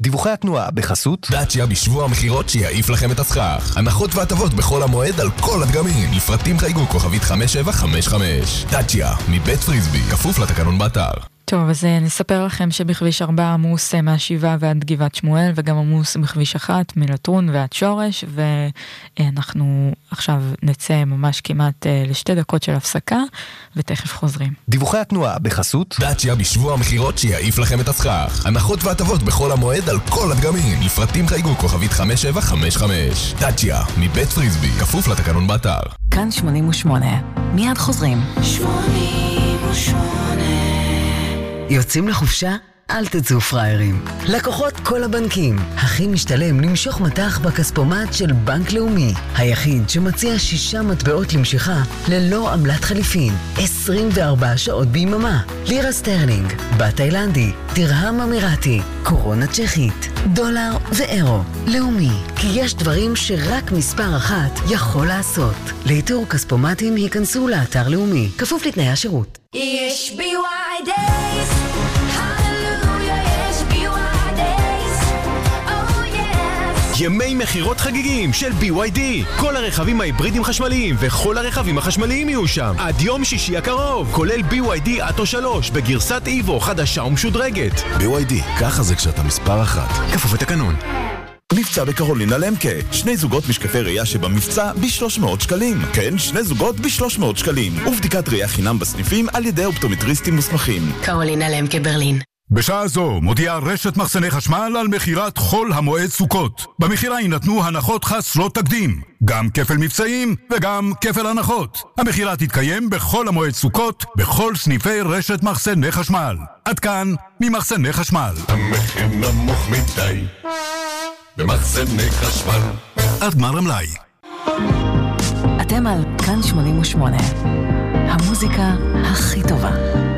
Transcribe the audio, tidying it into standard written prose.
דיווחי התנועה בחסות דאצ'יה בשבוע המחירות שיעיף לכם את הסכך. הנחות והטבות בכל המועד על כל הדגמים. לפרטים חייגו כוכבית 5755. דאצ'יה מבית פריסבי, כפוף לתקנון באתר. טוב, אז נספר לכם שבכביש 4 עמוס מהשיבה ועד גבעת שמואל, וגם עמוס בכביש 1 מלטרון ועד שורש, ואנחנו עכשיו נצא ממש כמעט לשתי דקות של הפסקה, ותכף חוזרים. דיווחי התנועה בחסות דאצ'יה בשבוע המחירות שיעיף לכם את הסכך. הנחות והטבות בכל המועד על כל הדגמים. לפרטים חייגו כוכבית 5755. דאצ'יה מבית פריסבי, כפוף לתקנון באתר. כאן 88. מיד חוזרים. 88. יוצאים לחופשה? אל תצאו פריירים. לקוחות כל הבנקים. הכי משתלם למשוך מטח בכספומט של בנק לאומי. היחיד שמציע 6 מטבעות למשיכה ללא עמלת חליפין. 24 שעות ביממה. לירה סטרלינג, בת תאילנדי, דרהם אמירתי, קורונה צ'כית, דולר ואירו. לאומי. כי יש דברים שרק מספר אחת יכול לעשות. לאיתור כספומטים היכנסו לאתר לאומי. כפוף לתנאי השירות. יש BY Days, הללויה, יש BY Days, oh yes. ימי מחירות חגיגיים של BYD. כל הרכבים ההיברידים חשמליים וכל הרכבים החשמליים יהיו שם עד יום שישי הקרוב, כולל BYD אטו 3 בגרסת איבו חדשה ומשודרגת. BYD, ככה זה כשאתה מספר 1. כפוף לתקנון. מבצע בקרולינה למקה, 2 זוגות משקפי ראייה שבמבצע ב-300 שקלים. כן, 2 זוגות ב-300 שקלים. ובדיקת ראייה חינם בסניפים על ידי אופטומטריסטים מוסמכים. קרולינה למקה ברלין. בשעה זו מודיעה רשת מחסני חשמל על מחירת חול המועד סוכות. במחירה יינתנו הנחות חסרות תקדים, גם כפל מבצעים וגם כפל הנחות. המחירה תתקיים בכל המועד סוכות בכל סניפי רשת מחסני חשמל. עד כאן ממחסני חשמל. המחיר נמוך מדי במחסני חשמל עד גמר המלאי. אתם על כאן 88. המוזיקה הכי טובה.